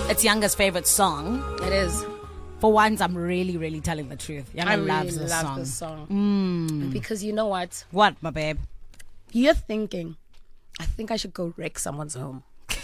It's Yanga's favorite song. It is. For once, I'm really, really telling the truth. Yanga loves this song. This song. Because you know what? What, my babe? You're thinking, I think I should go wreck someone's home.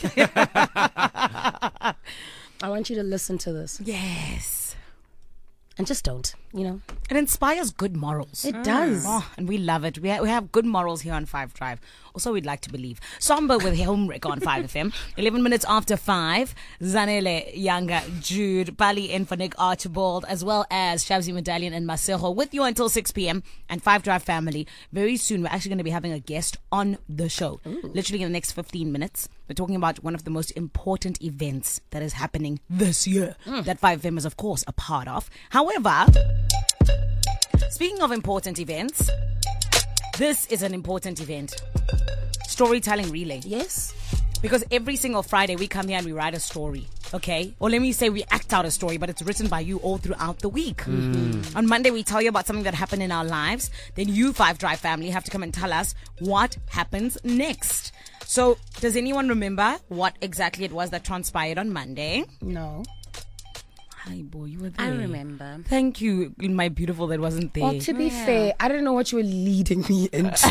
I want you to listen to this. Yes. And just don't, It inspires good morals. It does. Oh, and we love it. We have good morals here on 5 Drive. Also, we'd like to believe. Somber with Homework on 5 FM. 11 minutes after 5. Zanele, Yanga, Jude, Bali in for Nick Archibald, as well as Shabzi Medallion and Masejo with you until 6 p.m. And 5 Drive family. Very soon, we're actually going to be having a guest on the show. Ooh. Literally in the next 15 minutes. We're talking about one of the most important events that is happening this year that 5FM is, of course, a part of. However, speaking of important events, this is an important event. Storytelling relay. Yes. Because every single Friday we come here and we write a story, okay? Or let me say we act out a story, but it's written by you all throughout the week. Mm-hmm. On Monday we tell you about something that happened in our lives. Then you, 5 Drive family, have to come and tell us what happens next. So, does anyone remember what exactly it was that transpired on Monday? No. Hi, boy, you were there. I remember. Thank you, my beautiful that wasn't there. Well, to be fair, I didn't know what you were leading me into.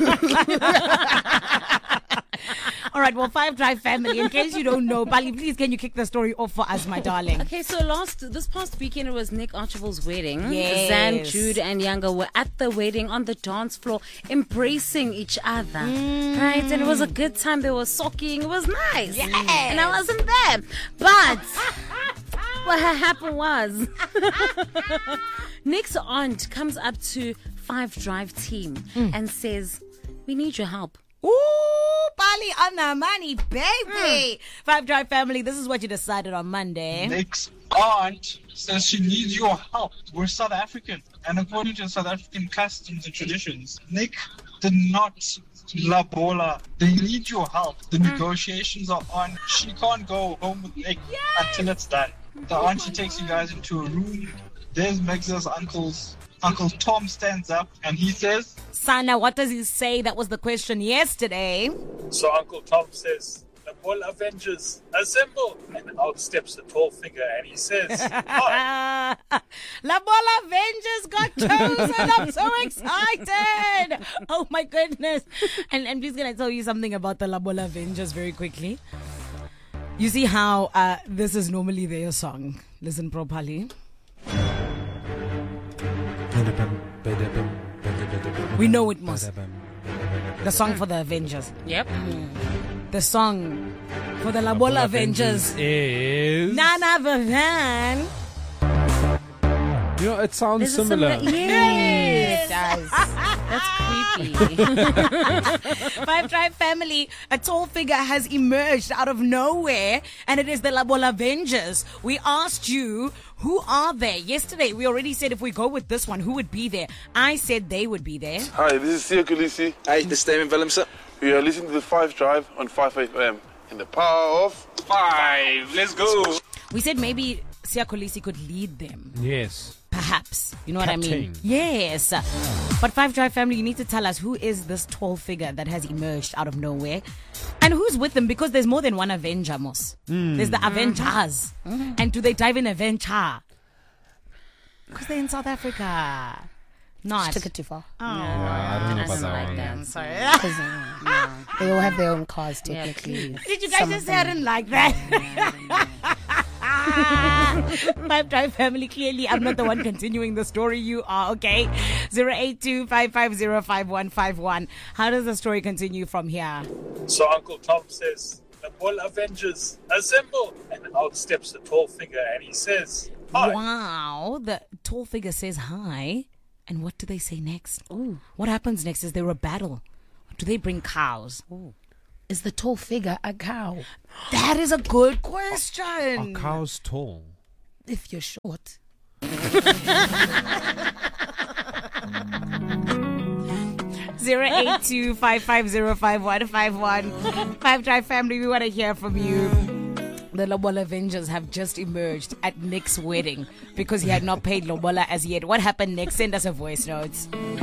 All right, well, 5 Drive family, in case you don't know, Bali, please can you kick the story off for us, my darling? Okay, so this past weekend it was Nick Archibald's wedding. Yes. Zan, Jude and Yanga were at the wedding on the dance floor embracing each other. Right? And it was a good time. They were socking. It was nice. Yes. And I wasn't there. But what happened was Nick's aunt comes up to 5 Drive team and says, "We need your help." Ooh, Bali on the money, baby. 5 Drive family, this is what you decided on Monday. Nick's aunt says she needs your help. We're South African, and according to South African customs and traditions, Nick did not labola. They need your help. The negotiations are on. She can't go home with Nick until it's done. The auntie takes you guys into a room. There's Meg's uncles. Uncle Tom stands up and he says, Sana, what does he say? That was the question yesterday. So Uncle Tom says, "The Bull Avengers, assemble!" And out steps a tall figure and he says, "Hi." La Bola Avengers got chosen. I'm so excited. Oh my goodness. And I'm just going to tell you something about the La Bola Avengers very quickly. You see how this is normally their song. Listen properly. We know it most. The song for the Avengers. Yep. The song for the La Bola Avengers is none other than... it sounds similar. Yes, it does. That's creepy. 5 Drive family, a tall figure has emerged out of nowhere, and it is the La Bola Avengers. We asked you, who are they? Yesterday, we already said if we go with this one, who would be there? I said they would be there. Hi, this is Sia Kulisi. Hi, this is Damien Willemse. We are listening to the 5 Drive on 5 FM. In the power of 5. Let's go. We said maybe Sia Kolisi could lead them. Yes. Perhaps. You know what I mean? Captain. Yes. But 5 Drive family, you need to tell us who is this tall figure that has emerged out of nowhere. And who's with them? Because there's more than one Avenger, Mos. There's the Avengers. And do they dive in Avenger? Because they're in South Africa. Not. Took it too far. Oh. I don't know about that one. Them. Sorry. They all have their own cars, technically. Did you guys just say I didn't like that? 5 Drive family, clearly I'm not the one continuing the story. You are, okay? 082-550-5151. How does the story continue from here? So Uncle Tom says, "The Bull Avengers, assemble!" And out steps a tall figure and he says, "Hi." Wow, the tall figure says hi. And what do they say next? Ooh. What happens next? Is there a battle? Do they bring cows? Ooh. Is the tall figure a cow? That is a good question. Are cows tall? If you're short. 082-550-5151. 5 Drive family, we want to hear from you. The Lobola Avengers have just emerged at Nick's wedding because he had not paid Lobola as yet. What happened next? Send us a voice note.